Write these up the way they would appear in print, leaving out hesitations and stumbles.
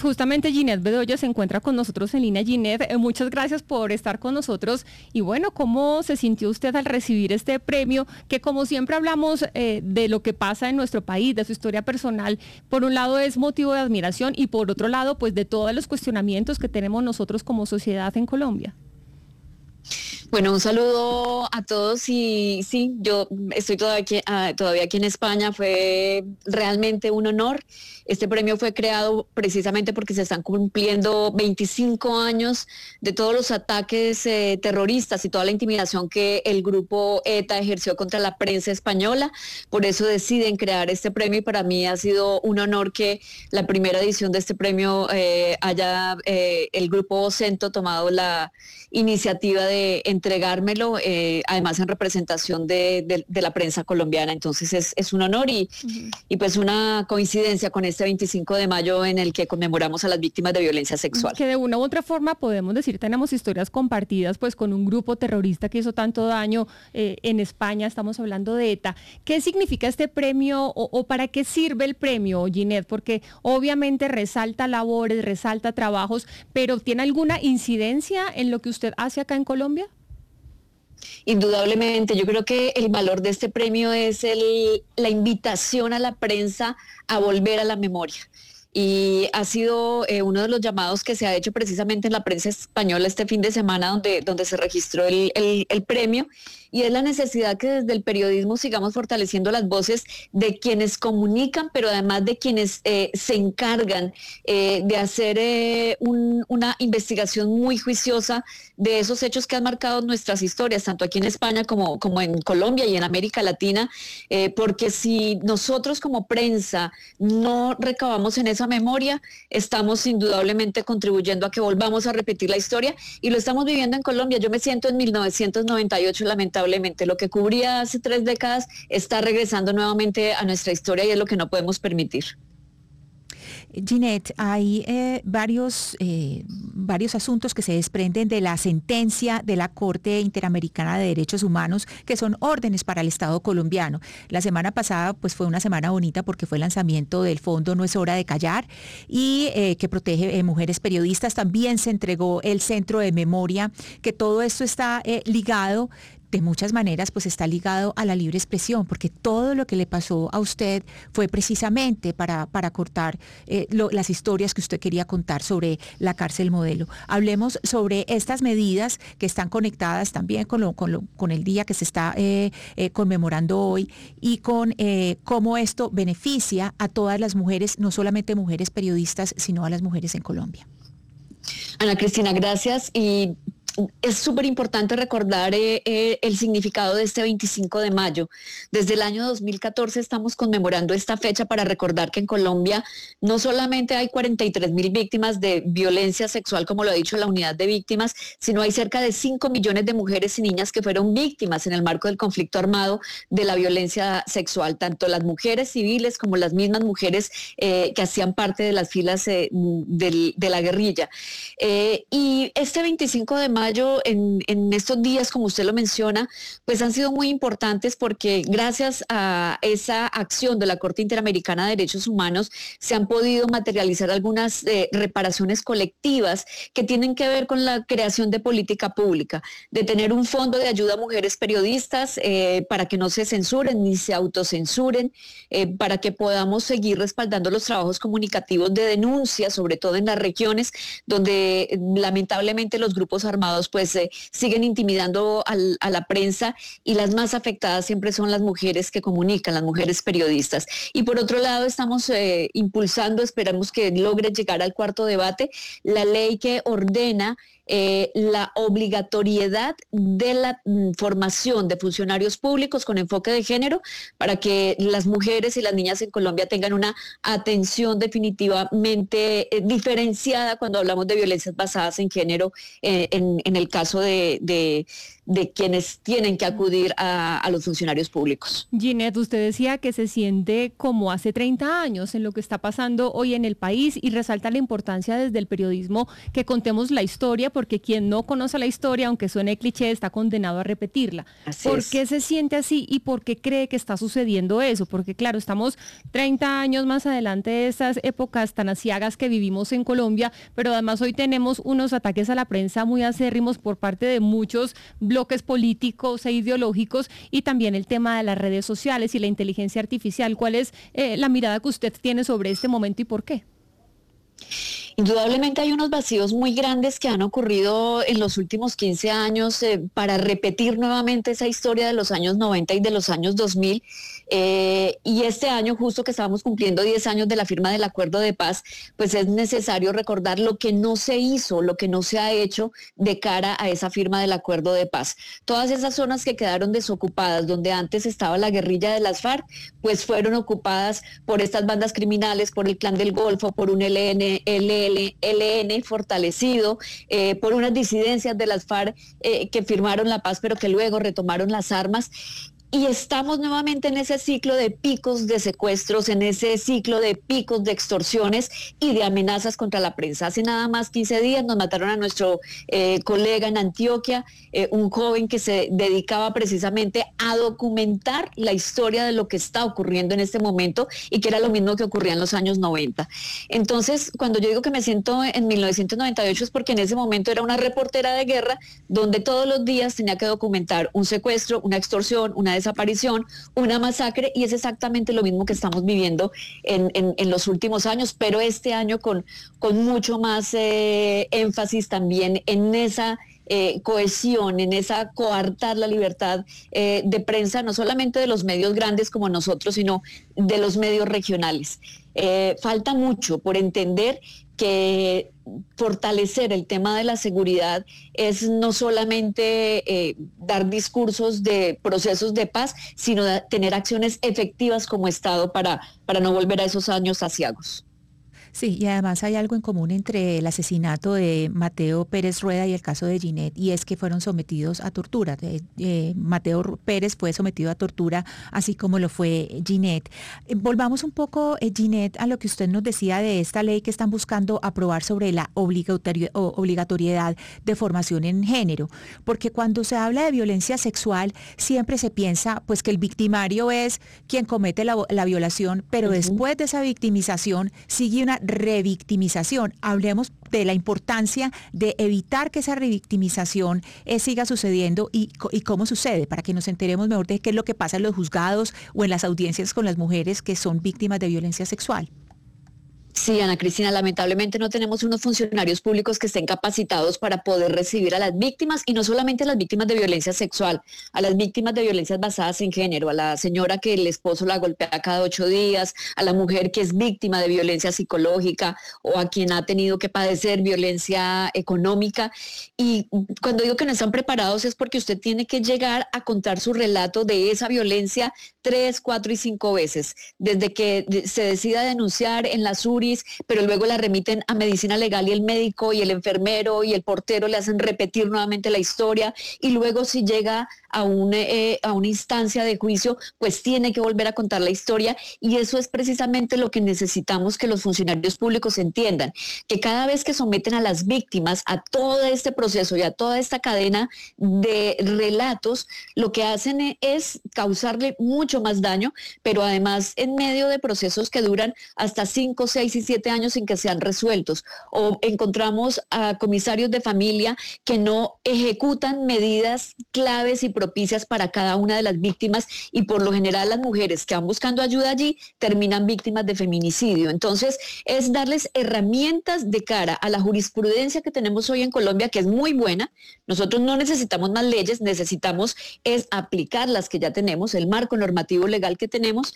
Justamente Ginette Bedoya se encuentra con nosotros en línea. Ginette, muchas gracias por estar con nosotros. Y bueno, ¿cómo se sintió usted al recibir este premio? Que como siempre hablamos de lo que pasa en nuestro país, de su historia personal, por un lado es motivo de admiración y por otro lado, pues de todos los cuestionamientos que tenemos nosotros como sociedad en Colombia. Bueno, un saludo a todos y sí, yo estoy todavía aquí en España, fue realmente un honor. Este premio fue creado precisamente porque se están cumpliendo 25 años de todos los ataques terroristas y toda la intimidación que el grupo ETA ejerció contra la prensa española. Por eso deciden crear este premio y para mí ha sido un honor que la primera edición de este premio haya el grupo Vocento tomado la iniciativa de entregármelo, además en representación de la prensa colombiana. Entonces es un honor y pues una coincidencia con este 25 de mayo en el que conmemoramos a las víctimas de violencia sexual. Que de una u otra forma podemos decir, tenemos historias compartidas pues con un grupo terrorista que hizo tanto daño en España, estamos hablando de ETA. ¿Qué significa este premio o para qué sirve el premio, Ginette? Porque obviamente resalta labores, resalta trabajos, pero ¿tiene alguna incidencia en lo que usted hace acá en Colombia? Indudablemente, yo creo que el valor de este premio es la invitación a la prensa a volver a la memoria. Y ha sido uno de los llamados que se ha hecho precisamente en la prensa española este fin de semana donde se registró el premio, y es la necesidad que desde el periodismo sigamos fortaleciendo las voces de quienes comunican, pero además de quienes se encargan de hacer una investigación muy juiciosa de esos hechos que han marcado nuestras historias, tanto aquí en España como en Colombia y en América Latina, porque si nosotros como prensa no recabamos en esa memoria, estamos indudablemente contribuyendo a que volvamos a repetir la historia, y lo estamos viviendo en Colombia. Yo me siento en 1998, lamentablemente. Lo que cubría hace 3 décadas está regresando nuevamente a nuestra historia y es lo que no podemos permitir. Ginette, hay varios asuntos que se desprenden de la sentencia de la Corte Interamericana de Derechos Humanos, que son órdenes para el Estado colombiano. La semana pasada pues fue una semana bonita porque fue el lanzamiento del Fondo No es Hora de Callar y que protege mujeres periodistas. También se entregó el Centro de Memoria, que todo esto está ligado. De muchas maneras, pues está ligado a la libre expresión, porque todo lo que le pasó a usted fue precisamente para cortar las historias que usted quería contar sobre la cárcel modelo. Hablemos sobre estas medidas que están conectadas también con el día que se está conmemorando hoy y con cómo esto beneficia a todas las mujeres, no solamente mujeres periodistas, sino a las mujeres en Colombia. Ana Cristina, gracias. Y es súper importante recordar el significado de este 25 de mayo. Desde el año 2014 estamos conmemorando esta fecha para recordar que en Colombia no solamente hay 43,000 víctimas de violencia sexual, como lo ha dicho la unidad de víctimas, sino hay cerca de 5 millones de mujeres y niñas que fueron víctimas en el marco del conflicto armado de la violencia sexual, tanto las mujeres civiles como las mismas mujeres que hacían parte de las filas de la guerrilla. Y este 25 de mayo, en estos días, como usted lo menciona, pues han sido muy importantes porque gracias a esa acción de la Corte Interamericana de Derechos Humanos se han podido materializar algunas reparaciones colectivas que tienen que ver con la creación de política pública, de tener un fondo de ayuda a mujeres periodistas para que no se censuren ni se autocensuren, para que podamos seguir respaldando los trabajos comunicativos de denuncia, sobre todo en las regiones donde lamentablemente los grupos armados pues siguen intimidando a la prensa, y las más afectadas siempre son las mujeres que comunican, las mujeres periodistas. Y por otro lado estamos impulsando, esperamos que logre llegar al cuarto debate, la ley que ordena la obligatoriedad de la formación de funcionarios públicos con enfoque de género para que las mujeres y las niñas en Colombia tengan una atención definitivamente diferenciada cuando hablamos de violencias basadas en género en el caso de quienes tienen que acudir a los funcionarios públicos. Ginette, usted decía que se siente como hace 30 años en lo que está pasando hoy en el país y resalta la importancia desde el periodismo que contemos la historia, porque quien no conoce la historia, aunque suene cliché, está condenado a repetirla. ¿Por qué se siente así y por qué cree que está sucediendo eso? Porque claro, estamos 30 años más adelante de esas épocas tan aciagas que vivimos en Colombia, pero además hoy tenemos unos ataques a la prensa muy acérrimos por parte de muchos bloques políticos e ideológicos, y también el tema de las redes sociales y la inteligencia artificial. ¿Cuál es la mirada que usted tiene sobre este momento y por qué? Indudablemente hay unos vacíos muy grandes que han ocurrido en los últimos 15 años para repetir nuevamente esa historia de los años 90 y de los años 2000. Y este año, justo que estábamos cumpliendo 10 años de la firma del Acuerdo de Paz, pues es necesario recordar lo que no se hizo, lo que no se ha hecho de cara a esa firma del Acuerdo de Paz. Todas esas zonas que quedaron desocupadas, donde antes estaba la guerrilla de las FARC, pues fueron ocupadas por estas bandas criminales, por el Clan del Golfo, por un ELN fortalecido, por unas disidencias de las FARC que firmaron la paz, pero que luego retomaron las armas. Y estamos nuevamente en ese ciclo de picos de secuestros, en ese ciclo de picos de extorsiones y de amenazas contra la prensa. Hace nada más 15 días nos mataron a nuestro colega en Antioquia, un joven que se dedicaba precisamente a documentar la historia de lo que está ocurriendo en este momento y que era lo mismo que ocurría en los años 90. Entonces, cuando yo digo que me siento en 1998 es porque en ese momento era una reportera de guerra donde todos los días tenía que documentar un secuestro, una extorsión, una desaparición, una masacre, y es exactamente lo mismo que estamos viviendo en los últimos años, pero este año con mucho más énfasis también en esa cohesión, en esa coartar la libertad de prensa, no solamente de los medios grandes como nosotros, sino de los medios regionales. Falta mucho por entender que fortalecer el tema de la seguridad es no solamente dar discursos de procesos de paz, sino tener acciones efectivas como Estado para no volver a esos años aciagos. Sí, y además hay algo en común entre el asesinato de Mateo Pérez Rueda y el caso de Ginette, y es que fueron sometidos a tortura. Mateo Pérez fue sometido a tortura, así como lo fue Ginette. Volvamos un poco, Ginette, a lo que usted nos decía de esta ley que están buscando aprobar sobre la obligatoriedad de formación en género, porque cuando se habla de violencia sexual, siempre se piensa pues que el victimario es quien comete la violación, pero después de esa victimización sigue una revictimización. Hablemos de la importancia de evitar que esa revictimización siga sucediendo y cómo sucede, para que nos enteremos mejor de qué es lo que pasa en los juzgados o en las audiencias con las mujeres que son víctimas de violencia sexual. Sí, Ana Cristina, lamentablemente no tenemos unos funcionarios públicos que estén capacitados para poder recibir a las víctimas, y no solamente a las víctimas de violencia sexual, a las víctimas de violencias basadas en género, a la señora que el esposo la golpea cada 8 días, a la mujer que es víctima de violencia psicológica o a quien ha tenido que padecer violencia económica. Y cuando digo que no están preparados es porque usted tiene que llegar a contar su relato de esa violencia 3, 4 y 5 veces, desde que se decida denunciar en las URIs, pero luego la remiten a medicina legal y el médico y el enfermero y el portero le hacen repetir nuevamente la historia, y luego si llega a una instancia de juicio, pues tiene que volver a contar la historia. Y eso es precisamente lo que necesitamos que los funcionarios públicos entiendan, que cada vez que someten a las víctimas a todo este proceso y a toda esta cadena de relatos, lo que hacen es causarle mucho más daño, pero además en medio de procesos que duran hasta 5, 6 y 7 años sin que sean resueltos. O encontramos a comisarios de familia que no ejecutan medidas claves y propicias para cada una de las víctimas, y por lo general las mujeres que van buscando ayuda allí terminan víctimas de feminicidio. Entonces es darles herramientas de cara a la jurisprudencia que tenemos hoy en Colombia, que es muy buena. Nosotros no necesitamos más leyes, necesitamos es aplicar las que ya tenemos, el marco normativo legal que tenemos,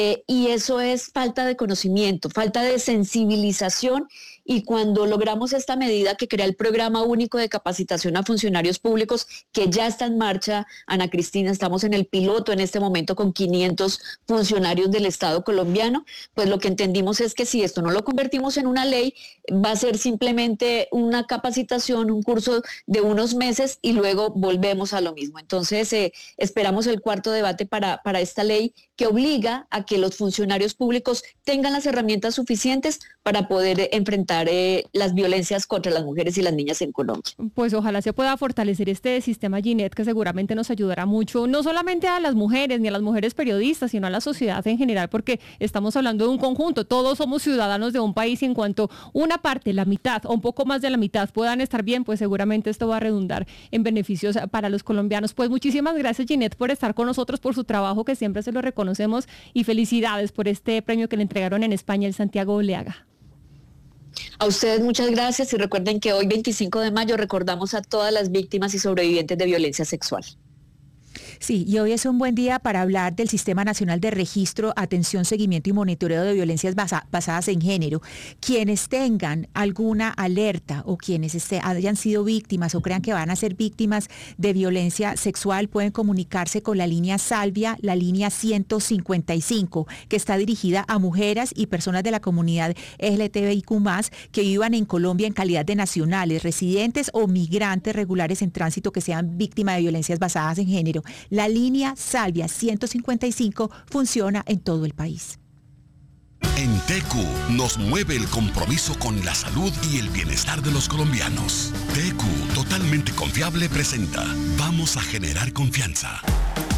y eso es falta de conocimiento, falta de sensibilización. Y cuando logramos esta medida que crea el Programa Único de Capacitación a Funcionarios Públicos, que ya está en marcha, Ana Cristina, estamos en el piloto en este momento con 500 funcionarios del Estado colombiano, pues lo que entendimos es que si esto no lo convertimos en una ley, va a ser simplemente una capacitación, un curso de unos meses y luego volvemos a lo mismo. Entonces, esperamos el cuarto debate para esta ley que obliga a que los funcionarios públicos tengan las herramientas suficientes suficientes para poder enfrentar las violencias contra las mujeres y las niñas en Colombia. Pues ojalá se pueda fortalecer este sistema Ginette, que seguramente nos ayudará mucho, no solamente a las mujeres ni a las mujeres periodistas, sino a la sociedad en general, porque estamos hablando de un conjunto, todos somos ciudadanos de un país y en cuanto una parte, la mitad o un poco más de la mitad puedan estar bien, pues seguramente esto va a redundar en beneficios para los colombianos. Pues muchísimas gracias, Ginette, por estar con nosotros, por su trabajo, que siempre se lo reconocemos, y felicidades por este premio que le entregaron en España, el Santiago Oleaga. A ustedes muchas gracias y recuerden que hoy 25 de mayo recordamos a todas las víctimas y sobrevivientes de violencia sexual. Sí, y hoy es un buen día para hablar del Sistema Nacional de Registro, Atención, Seguimiento y Monitoreo de Violencias basadas en género. Quienes tengan alguna alerta o quienes hayan sido víctimas o crean que van a ser víctimas de violencia sexual pueden comunicarse con la línea Salvia, la línea 155, que está dirigida a mujeres y personas de la comunidad LGTBIQ+, que vivan en Colombia en calidad de nacionales, residentes o migrantes regulares en tránsito que sean víctimas de violencias basadas en género. La línea Salvia 155 funciona en todo el país. En TQ nos mueve el compromiso con la salud y el bienestar de los colombianos. TQ, totalmente confiable, presenta Vamos a generar confianza.